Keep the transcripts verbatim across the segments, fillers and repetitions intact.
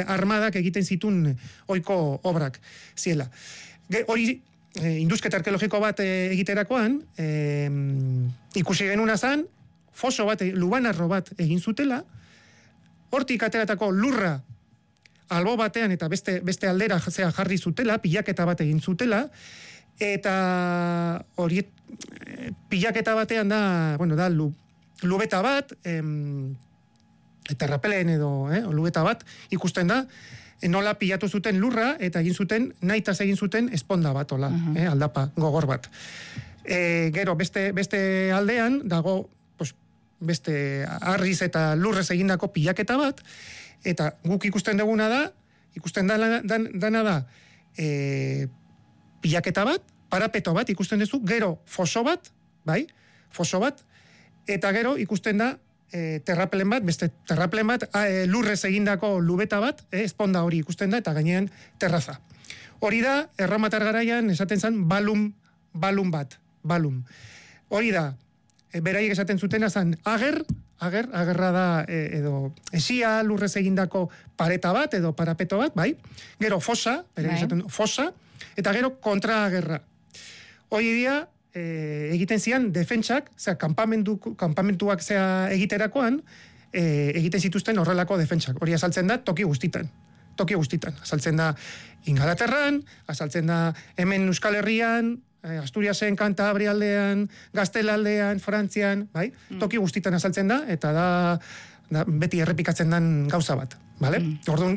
armadak egiten zitun ohiko obrak ziela. Hori e, induzketa arkeologiko bat e, egiterakoan, e, ikusi genuna zan, foso bat, lubanarro bat egin zutela, hortik ateratako lurra albo batean eta beste, beste aldera zea jarri zutela, pilaketa bat egin zutela, eta hori pilaketa batean da, bueno, da lu, lubeta bat, em, eta rapelen edo, eh, lubeta bat, ikusten da, nola pilatu zuten lurra, eta egin zuten, nahitaz egin zuten esponda bat, ola, uh-huh. eh, aldapa, gogor bat. E, gero, beste, beste aldean, dago, pues, beste harriz eta lurrez egindako pilaketa bat, eta guk ikusten duguna da, ikusten dana da, dana da e, pilaketa bat, parapeto bat ikusten duzu, gero foso bat, bai, foso bat, eta gero ikusten da e, terrapelen bat, beste terrapelen bat, a, e, lurrez egindako lubeta bat, e, esponda hori ikusten da, eta gainean terraza. Hori da, erromatar garaian esaten zen balum, balum bat, balum. Hori da, e, beraiek esaten zutena zen ager, ager, agerra da e, edo esia lurrez egindako pareta bat, edo parapeto bat, bai? Gero fosa, beraiek esaten fosa, eta gero kontraagerra. Hori dia, e, egiten zian defentsak, zera, kampamentu, kampamentuak zera egiterakoan, e, egiten zituzten horrelako defentsak. Hori azaltzen da toki guztitan. Toki guztitan. Azaltzen da Ingalaterran, azaltzen da hemen Euskal Herrian, Asturiasen, Kantabrialdean, Gaztelaldean, Frantzian, bai? Mm. Toki guztitan azaltzen da, eta da, da beti errepikatzen den gauza bat, bale? Mm. Orduan,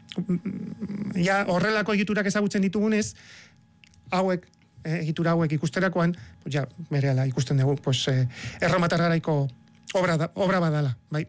ja horrelako egiturak ezagutzen ditugunez, hauek, eh, egitura hauek ikusterakoan, pues ja, berehala ikusten dugu, pues, eh, erromatar garaiko obra, da, obra badala, bai?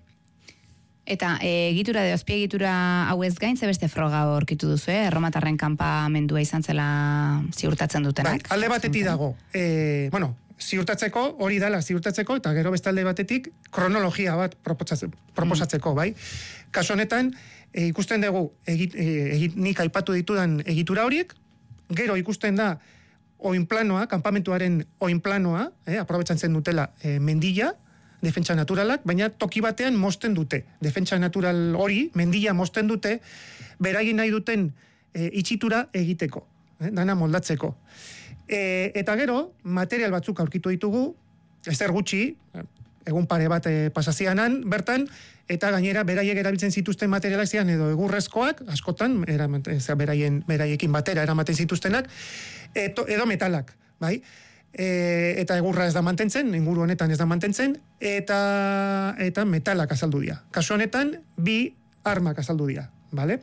Eta e, egitura edo azpiegitura hau ez gain, ze beste froga aurkitu duzu, eh? Erromatarren kanpamendua izan zela ziurtatzen dutenak. Bai, alde batetik dago. E, bueno, ziurtatzeko, hori dala ziurtatzeko, eta gero beste alde batetik kronologia bat proposatzeko, mm. bai? Kasu honetan, e, ikusten dugu, egit, e, egit, nik aipatu ditudan egitura horiek, gero ikusten da oinplanoa, kanpamentuaren oinplanoa, eh, aprobetxan zen dutela e, mendila, defentsa naturalak, baina toki batean mosten dute. Defentsa natural hori, mendila mosten dute, beraien nahi duten e, itxitura egiteko, eh, dana moldatzeko. E, eta gero, material batzuk aurkitu ditugu, ezer gutxi, egun pare bat e, pasazianan, bertan, eta gainera beraiek erabiltzen zituzten materialak zian, edo egurrezkoak, askotan, eramat, ez, beraien, beraiekin batera eramaten zituztenak, eto, edo metalak, bai? E, eta egurra ez da mantentzen, inguru honetan ez da mantentzen, eta eta metalak azaldu dira. Kasu honetan, bi armak azaldu dira, bale?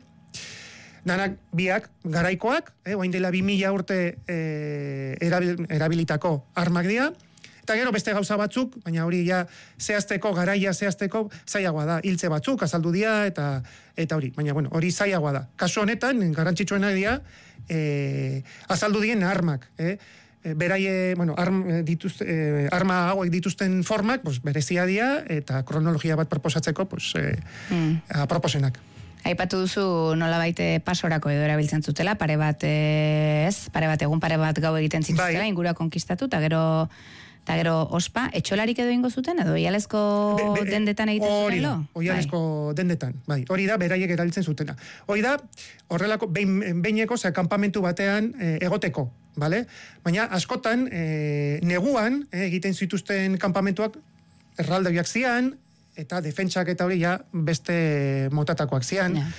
Danak biak garaikoak, eh, oain dela bi mila urte eh, erabil, erabilitako armak dira, eta gero beste gauza batzuk, baina hori ja zehazteko, garaia zehazteko, zailagoa da, hiltze batzuk azaldu dira, eta eta hori, baina bueno, hori zailagoa da. Kasu honetan, garrantzitsuena dira, eh, azaldu diren armak, eh? Beraie, bueno, arm, dituz, eh, arma hauek dituzten formak, pues, berezia dira, eta kronologia bat proposatzeko, pues, eh, mm. aproposenak. Aipatu duzu nola baite pasorako edo erabiltzen zutela, pare bat ez, pare bat egun pare bat gau egiten zituztela, bai. Ingurua konkistatu, eta gero, eta gero ospa, etxolarik edo ingo zuten, edo oialezko be, be, dendetan egiten zuten lo? Oialezko bai. dendetan, bai. Hori da, beraiek erabiltzen zutena. Hori da, horrelako, behineko, ze kanpamentu batean e, egoteko, bale? Baina, askotan, e, neguan, e, egiten zituzten kanpamentuak erraldoiak zian, eta defentsak eta hori ja beste motatakoak zian. Ja.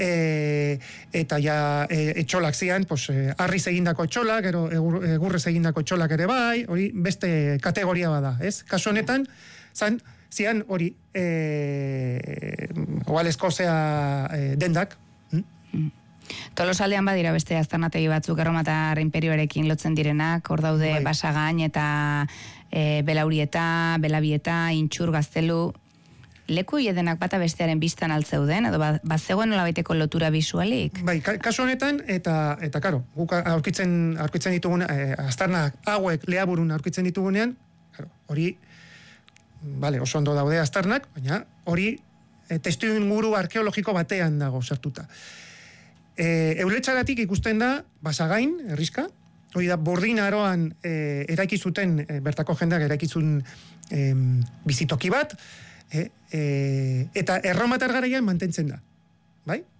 E, eta ja e, etxolak zian, pues, e, harriz egindako etxolak, gero egur, egurrez egindako etxolak ere bai, hori beste kategoria bada, ez? Kasu honetan, zan, zian hori e, oalezko zea e, dendak. Mm? Tolosaldean badira beste aztarnategi batzuk Erromatar Inperioarekin lotzen direnak, hor daude bai. Basagain eta e, Belaurieta, Belabieta, Intxur, Gaztelu, leku edenak bata bestearen biztan altzeuden, edo bazegoen nola baiteko lotura visualik? Bai, kasu honetan, eta, eta karo, guk aurkitzen, aurkitzen ditugun, eh, aztarnak hauek leaburun aurkitzen ditugunean, karo, hori, vale, oso ondo daude aztarnak, baina hori eh, testu inguru arkeologiko batean dago sartuta. E, Euletxagatik ikusten da, Basagain, herrizka, hori da, Burdin Aroan e, eraiki zuten, e, bertako jendeak eraiki zuen e, bizitoki bat, e, e, eta Erromatar garaian mantentzen da, bai?